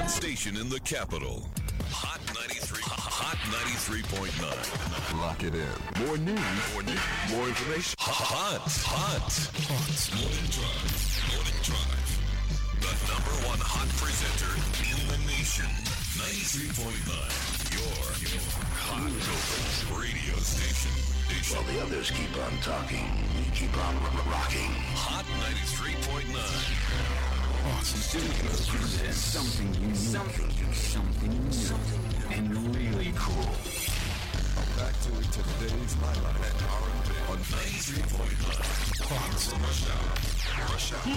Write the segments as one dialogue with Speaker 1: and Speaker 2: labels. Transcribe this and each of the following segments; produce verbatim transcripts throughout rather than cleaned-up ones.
Speaker 1: one station in the capital. Hot ninety-three. Hot ninety-three point nine.
Speaker 2: Lock it in. More news. More news. More information.
Speaker 1: Hot. Hot. Hot. Morning Drive. Morning Drive. The number one hot presenter in the nation. ninety-three point nine. Your, your hot radio station.
Speaker 3: While the others keep on talking, we keep on rocking.
Speaker 1: Hot ninety-three point nine.
Speaker 3: Austin Studios presents something unique, something unique, something new, something new, and really cool.
Speaker 2: Back to it today's highlight at R and B on
Speaker 1: ninety-three point nine.
Speaker 2: Rush Hour. Rush Hour.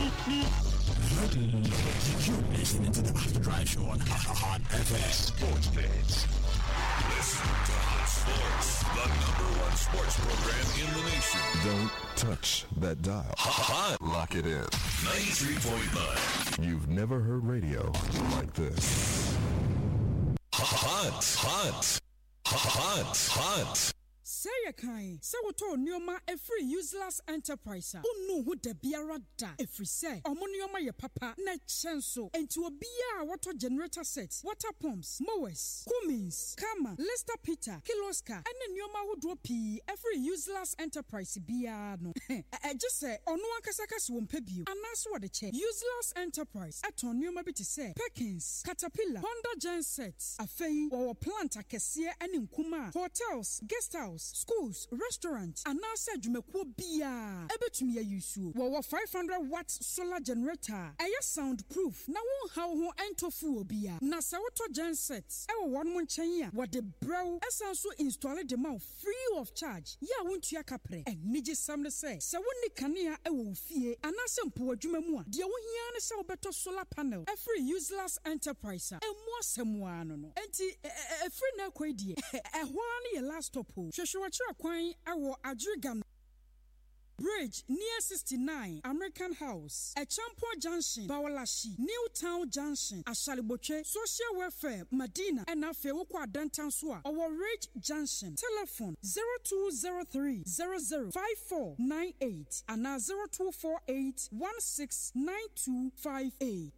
Speaker 4: You're listening to the After Drive Show on Hot F M.
Speaker 1: Sports Fans. Listen to Hot Sports, the number one sports program in the nation.
Speaker 2: Don't touch that dial.
Speaker 1: Hot.
Speaker 2: Lock it in.
Speaker 1: ninety-three point nine.
Speaker 2: You've never heard radio like this.
Speaker 1: Hot. Hot. Hot. Hot.
Speaker 5: Say a kind, so we told Nioma a free useless enterprise. Who know who the biara da? If we say, Omonioma your papa, net chenso, and to a beer water generator sets, water pumps, mowers, Cummins, Kama, Lester Peter, Kiloska, and then Nioma who drop P, every useless enterprise beer. No, I just say, on one Kasakas won't pay you, and that's what the check. Useless enterprise, at Nioma bit to say, Perkins, Caterpillar, Honda Gen sets, a fay, or plant a cassia and in Kuma, hotels, guest house. Schools, restaurants, and now said you make what be a ebetumi use wo five hundred watts solar generator. Aye soundproof. Na won how ho ento fu obi a. Na sa woto gensets. E wo one mon chen what the brow esan so install the mouth free of charge. Ya wontua kapre. Eni je sam say. Se woni kanea e wo fie anase mpo adwuma mu a. De wo hia ne se obeto solar panel. E free useless enterprise. E mo asemu no no. Enti e free na kwedie. E ho na ye last stop. Shwashwachira kwan awo Adrigam Bridge near sixty-nine American House, Echampo Junction, Bawalashi, Newtown Junction, Ashaliboche, Social Welfare, Medina, and Afe Wokwa Dantan Swa, our Ridge Junction. Telephone zero two zero three zero zero five four nine eight and zero two four eight one six nine two five eight.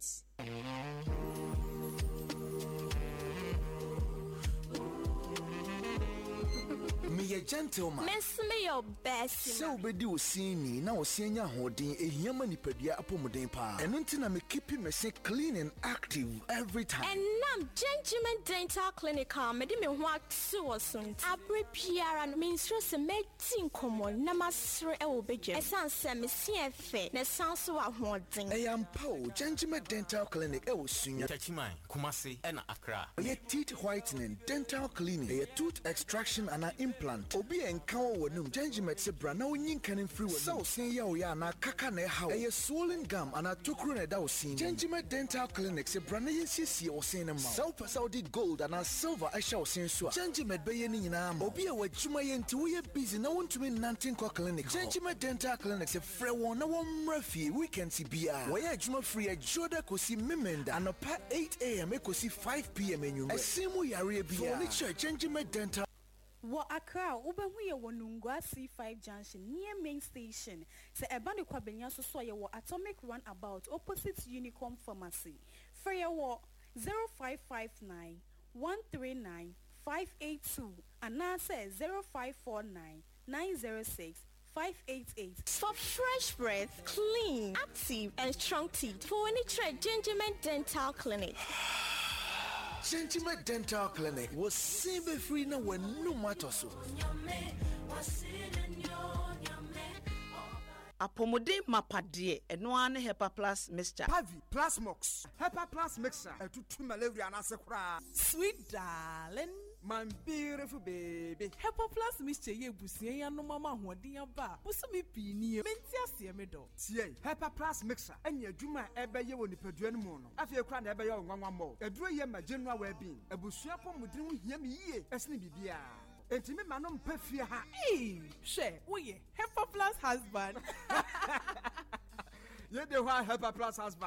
Speaker 6: Me a gentleman.
Speaker 7: Miss me your best.
Speaker 6: So be do see me now senior holding a human pedia apomodin pa. And until I me keep me say clean and active every time.
Speaker 7: And now Gentleman Dental Clinic me di me wa so soon. Abre Pierre and minister se medin common na masre e wo beje. Esan se me see fe na san so ahoden.
Speaker 6: I am Paul Gentleman Dental Clinic e wo sunya.
Speaker 8: Tachiman Kumasi and Accra.
Speaker 6: A teeth whitening dental cleaning, a tooth extraction and an implant. Obi enkawo wonum Gengimet se bra na onyin kanin free wonum. So sen ya oya na kaka na how. A swollen gum and a tokru na da osin. Gengimet Dental Clinic se bra na yensisi osin na ma. So Saudi gold and a silver a sha osin so. Gengimet be ye ni nyina ma. Obi a wadwuma ye nti wo ye busy na wontumi nante kwa clinic. Gengimet Dental Clinic se frɛ won na won mrafi weekend si bia. Wo ye adwuma free a joda kosi memenda anopa eight a m ekosi five p m enwumre. Esimu yare bia. Furniture Gengimet Dental
Speaker 9: Wa Accra, Ubehuye Wonungwa C five Junction near main station. Se ebani kwa benya so so ye wo Atomic Runabout opposite Unicorn Pharmacy. Free wo zero five five nine one three nine five eight two and now say zero five four nine nine zero six five eight eight.
Speaker 7: For fresh breath, clean, active and strong teeth. For any trade Gentleman Dental Clinic.
Speaker 6: Gentleman Dental Clinic was simple free now when no matter so.
Speaker 10: Apomode mapade eno Hepa Plus mixture.
Speaker 11: Pavi Plus Mox. Hepa Plus mixture. Etutu malaria na sekura.
Speaker 12: Sweet darling,
Speaker 11: my beautiful baby.
Speaker 12: Hepa Plus mixture ye busie ya no mama hoden aba. Busumi pi ni menti ase me do.
Speaker 11: Tie Hepa Plus mixture enya adwuma ebeye woni padua no mu no. Afie kura na ebeye onwanwa mo. Eduro ye ma general well being. Ebusua pomodin ho hia me yie. Esne bibia. Enti me ma no mpa fie ha.
Speaker 12: Eh, she, wo ye Hepa Plus husband.
Speaker 11: You the one Hepa Plus husband.